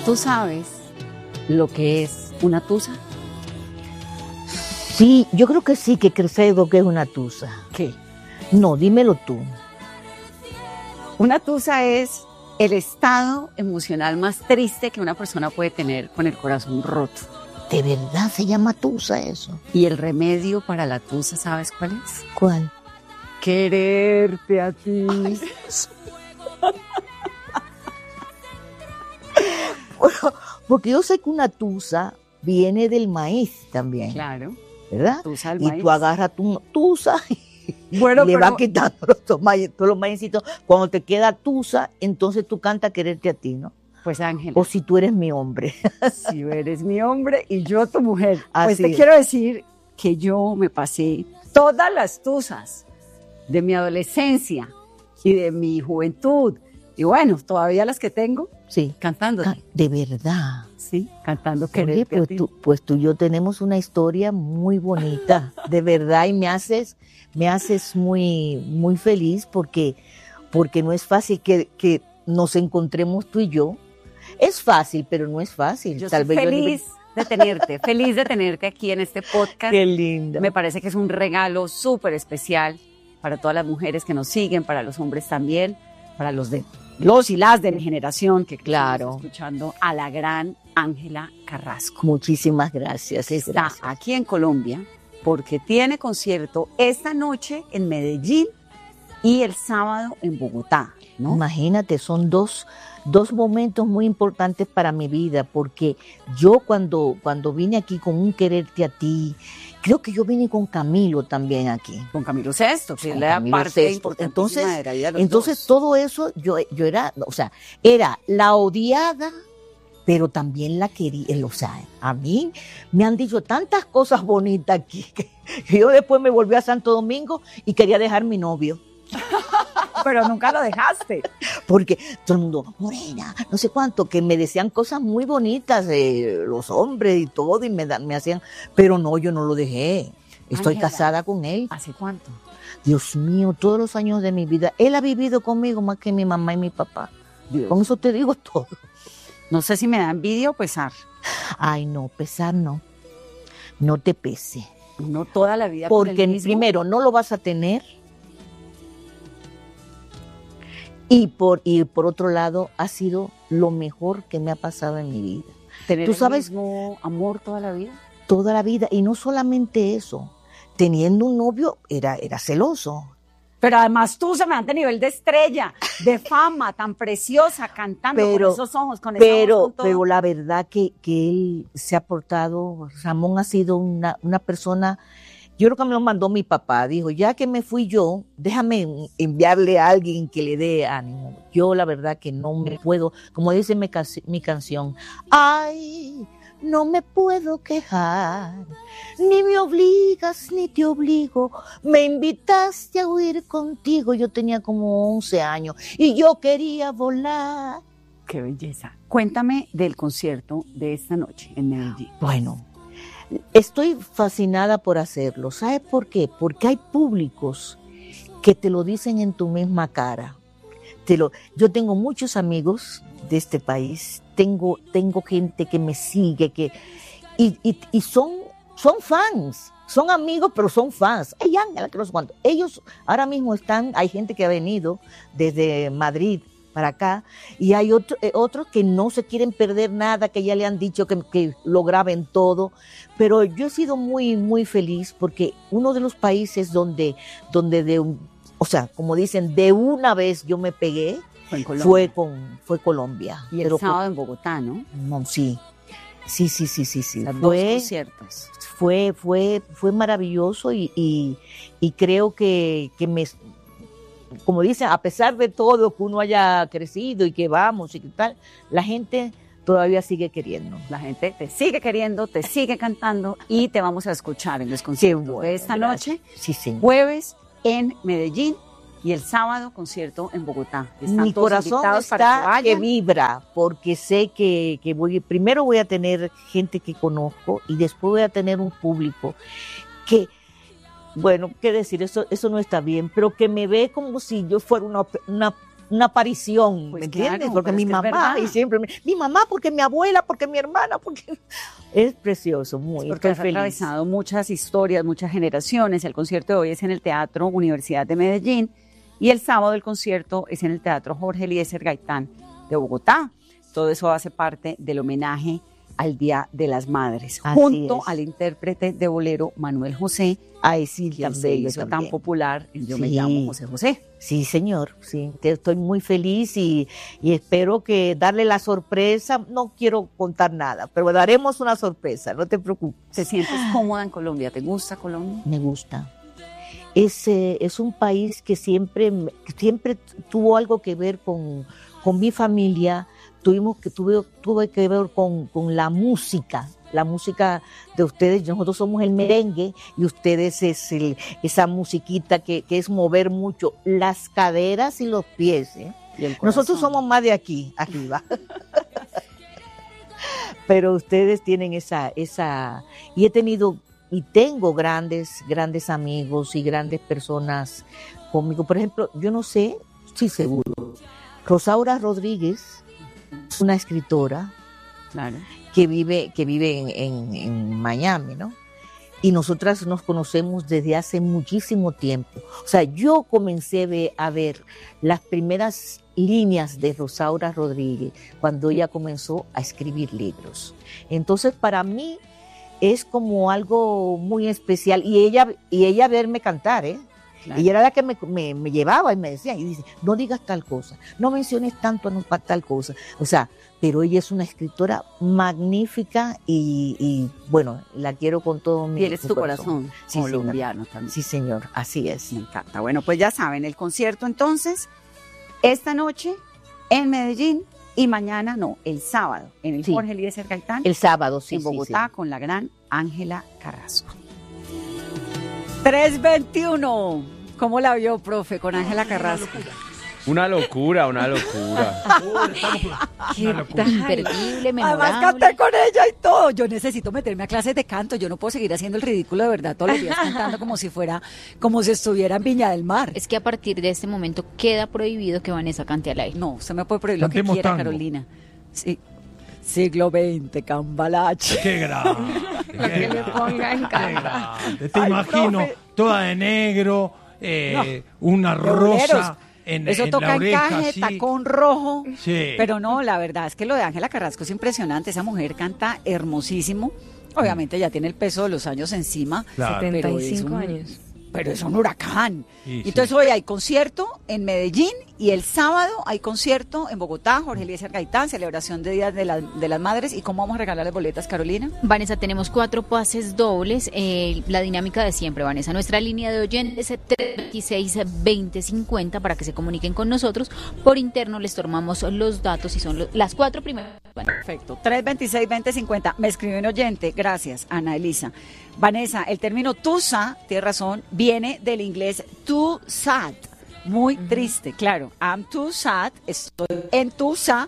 ¿Tú sabes lo que es una tusa? Sí, yo creo que sí, que creo que es una tusa. ¿Qué? No, dímelo tú. Una tusa es el estado emocional más triste que una persona puede tener con el corazón roto. ¿De verdad se llama tusa eso? Y el remedio para la tusa, ¿sabes cuál es? ¿Cuál? Quererte a ti. Ay, porque yo sé que una tusa viene del maíz también, Claro. ¿verdad? Tusa del y maíz. tú agarras tu tusa Bueno, y le pero vas quitando todos los maicitos. Cuando te queda tusa, entonces tú cantas quererte a ti, ¿no? pues Ángela, O si tú eres mi hombre. si eres mi hombre y yo tu mujer, pues Así te es. quiero decir que yo me pasé todas las tusas de mi adolescencia y de mi juventud, y bueno, todavía las que tengo, Sí. cantando. De verdad. Sí, cantando Oye, quererte a ti. pues tú y yo tenemos una historia muy bonita, de verdad, y me haces muy, muy feliz porque no es fácil que nos encontremos tú y yo. Es fácil, pero no es fácil. Yo Tal soy vez feliz de tenerte, feliz de tenerte aquí en este podcast. Qué linda. Me parece que es un regalo súper especial para todas las mujeres que nos siguen, para los hombres también, para los y las de mi generación que Claro. estamos escuchando a la gran Ángela Carrasco. Muchísimas gracias. Está Gracias. aquí en Colombia porque tiene concierto esta noche en Medellín y el sábado en Bogotá, ¿no? Imagínate, son dos momentos muy importantes para mi vida, porque yo cuando vine aquí con un quererte a ti, creo que yo vine con Camilo también aquí. Con Camilo Sesto, que es Con la Camilo parte Sesto. importantísima de la vida de los Entonces dos. todo eso yo era, o sea, era la odiada, pero también la quería, o sea, a mí me han dicho tantas cosas bonitas aquí que yo después me volví a Santo Domingo y quería dejar mi novio. Pero nunca lo dejaste. Porque todo el mundo, morena, no sé cuánto, que me decían cosas muy bonitas, los hombres y todo, y me hacían, pero no, yo no lo dejé. Estoy Ángela. casada con él. ¿Hace cuánto? Dios mío, todos los años de mi vida. Él ha vivido conmigo más que mi mamá y mi papá. Con eso te digo todo. No sé si me da envidia o pesar. Ay, no, pesar no. No te pese. No toda la vida por Porque el mismo. primero no lo vas a tener. Y por otro lado, ha sido lo mejor que me ha pasado en mi vida. Tener tú el sabes- mismo amor toda la vida. Toda la vida. Y no solamente eso. Teniendo un novio, era celoso. Pero además tú, semejante nivel de estrella, de fama, tan preciosa, cantando Pero- con esos ojos, con esa voz, con todo. Pero la verdad que él se ha portado, Ramón ha sido una persona, yo creo que me lo mandó mi papá, dijo, ya que me fui yo, déjame enviarle a alguien que le dé ánimo. Yo la verdad que no me puedo, como dice mi canción, ay, no me puedo quejar, ni me obligas ni te obligo, me invitaste a huir contigo, yo tenía como 11 años y yo quería volar. Qué belleza. Cuéntame del concierto de esta noche en Medellín. Bueno, estoy fascinada por hacerlo. ¿Sabes por qué? Porque hay públicos que te lo dicen en tu misma cara. Yo tengo muchos amigos de este país, tengo gente que me sigue, y son fans, son amigos, pero son fans. Ay, Ángela, que no sé cuánto. Ellos ahora mismo hay gente que ha venido desde Madrid para acá, y hay otros que no se quieren perder nada, que ya le han dicho que lo graben todo, pero yo he sido muy, muy feliz porque uno de los países donde o sea, como dicen, de una vez yo me pegué, Fue en Colombia. fue Colombia. Y el Pero sábado en Bogotá, ¿no? no, sí. Sí. Los dos conciertos. Fue maravilloso y creo que como dicen, a pesar de todo que uno haya crecido y que vamos y que tal, la gente todavía sigue queriendo. La gente te sigue queriendo, te sigue cantando y te vamos a escuchar en los conciertos bueno, de esta gracias. noche, Sí, señor. jueves en Medellín y el sábado concierto en Bogotá. Están Mi todos corazón invitados para que está que vayan. vibra, porque sé que primero voy a tener gente que conozco y después voy a tener un público que, bueno, qué decir, eso no está bien, pero que me ve como si yo fuera una una aparición, Pues ¿me entiendes? claro, Porque pero mi es que es mamá, verdad. y siempre, mi mamá, porque mi abuela, porque mi hermana, porque... Es precioso, muy, Porque estoy has feliz. atravesado muchas historias, muchas generaciones. El concierto de hoy es en el Teatro Universidad de Medellín y el sábado el concierto es en el Teatro Jorge Eliezer Gaitán de Bogotá. Todo eso hace parte del homenaje al Día de las Madres, Así junto es. al intérprete de bolero Manuel José, Ay, sí, quien tan se bello hizo tan también. popular en Yo me Sí. llamo José José. Sí, señor, sí, estoy muy feliz y espero que darle la sorpresa, no quiero contar nada, pero daremos una sorpresa, no te preocupes. ¿Te sientes cómoda en Colombia? ¿Te gusta Colombia? Me gusta. Es un país que siempre tuvo algo que ver con mi familia, tuve que ver con la música de ustedes. Nosotros somos el merengue y ustedes es esa musiquita que es mover mucho las caderas y los pies, ¿eh? Y el Nosotros corazón. somos más de aquí, arriba. Pero ustedes tienen esa, y he tenido y tengo grandes amigos y grandes personas conmigo. Por ejemplo, yo no sé, sí seguro, Rosaura Rodríguez, una escritora Claro. que vive en Miami, ¿no? Y nosotras nos conocemos desde hace muchísimo tiempo. O sea, yo comencé a ver las primeras líneas de Rosaura Rodríguez cuando ella comenzó a escribir libros. Entonces, para mí es como algo muy especial. Y ella verme cantar, ¿eh? Claro. Ella era la que me llevaba y me decía, y dice, no digas tal cosa, no menciones tanto tal cosa. O sea, pero ella es una escritora magnífica y bueno, la quiero con todo mi Tienes tu corazón Sí, colombiano también. Sí, señor, así es. Me encanta. Bueno, pues ya saben, el concierto entonces, esta noche en Medellín y mañana, no, el sábado, en el Sí. Jorge Eliezer Gaitán, El sábado, sí, en sí, Bogotá, sí. con la gran Ángela Carrasco. 3:21. ¿Cómo la vio, profe, con Ángela Carrasco? Una locura, una locura. Qué tan imperdible, Además memorable. canté con ella y todo. Yo necesito meterme a clases de canto. Yo no puedo seguir haciendo el ridículo de verdad todos los días cantando como si estuviera en Viña del Mar. Es que a partir de este momento queda prohibido que Vanessa cante al aire. No, usted me puede prohibir lo que Cantemos quiera, tango. Carolina. Sí. Siglo XX, Cambalache. Qué grande. Lo que le ponga en cara. Te Ay, imagino profe. toda de negro, una De boleros. rosa en Eso en toca la oreja. encaje, así. tacón rojo. Sí. Pero no, la verdad es que lo de Ángela Carrasco es impresionante. Esa mujer canta hermosísimo. Obviamente ya tiene el peso de los años encima. Claro. pero es 75 un- años. Pero es un huracán. Sí, Entonces sí. hoy hay concierto en Medellín y el sábado hay concierto en Bogotá, Jorge Eliezer Gaitán, celebración de Día de las Madres. ¿Y cómo vamos a regalarles boletas, Carolina? Vanessa, tenemos 4 pases dobles. La dinámica de siempre, Vanessa. Nuestra línea de oyentes es 326-2050 para que se comuniquen con nosotros. Por interno les tomamos los datos y son las 4 primeras. Bueno, Perfecto. 326-2050. Me escribió un oyente. Gracias, Ana Elisa. Vanessa, el término tusa, tiene razón, viene del inglés too sad. Muy triste, claro. I'm too sad. Estoy entusado.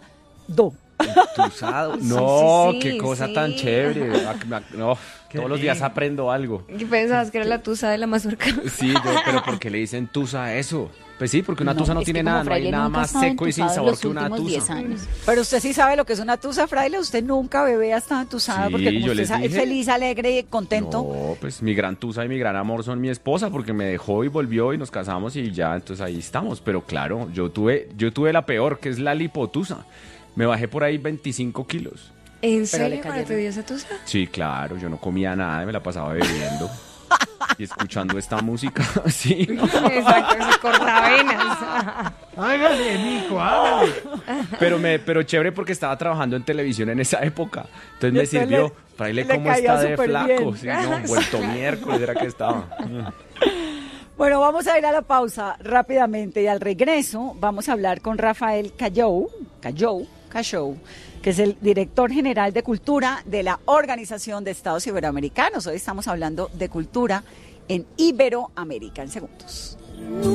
¿Tusado? No, sí, qué cosa sí. tan chévere. No, Qué todos los días lindo. aprendo algo. ¿Qué pensabas que era la tusa de la mazorca? Sí, pero ¿por qué le dicen tusa a eso? Pues sí, porque una tusa no es que tiene como nada, no hay Fraile nada nunca ha más estado seco y sin entusado sabor los que una últimos 10 tusa. años. Pero usted sí sabe lo que es una tusa, Fraile. Usted nunca, bebé, ha estado entusada Sí, porque como yo usted les es dije. feliz, alegre y contento. No, pues mi gran tusa y mi gran amor son mi esposa porque me dejó y volvió y nos casamos y ya, entonces ahí estamos. Pero claro, yo tuve la peor, que es la lipotusa. Me bajé por ahí 25 kilos. ¿En le serio cuando cayeron. te dio esa tusa? Sí, claro, yo no comía nada, me la pasaba bebiendo y escuchando esta música, sí. Exacto, ese cortavenas. Hágale, mijo, hágale. Pero chévere porque estaba trabajando en televisión en esa época, entonces Y me entonces sirvió. Fraile, le ¿cómo caía está de súper flaco? bien. Sí, no, vuelto miércoles era que estaba. Bueno, vamos a ir a la pausa rápidamente y al regreso vamos a hablar con Rafael Callou, que es el director general de cultura de la Organización de Estados Iberoamericanos. Hoy estamos hablando de cultura en Iberoamérica en segundos.